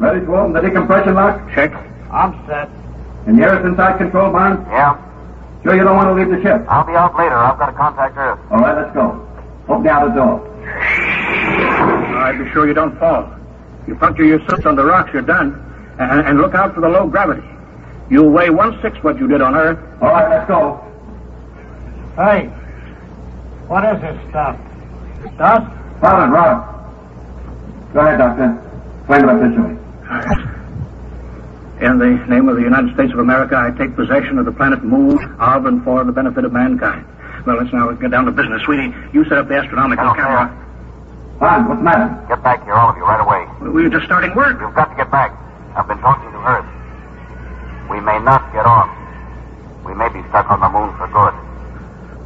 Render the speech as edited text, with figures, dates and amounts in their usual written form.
Ready to open the decompression lock? Check. I'm set. And the Earth inside control, Barnes? Yeah. Sure you don't want to leave the ship? I'll be out later. I've got to contact Earth. All right, let's go. Open the outer door. All right, be sure you don't fall. You puncture your suits on the rocks, you're done. And look out for the low gravity. You'll weigh 1/6 what you did on Earth. All right, let's go. Hey, what is this stuff? Dust? Solid rock. Go ahead, Doctor. Explain it officially. All right. In the name of the United States of America, I take possession of the planet Moon of and for the benefit of mankind. Well, let's now get down to business. Sweetie, you set up the astronomical camera. Barnes, what's the matter? Get back here, all of you, right away. We were just starting work. You've got to get back. I've been talking to Earth. We may not get off. We may be stuck on the moon for good.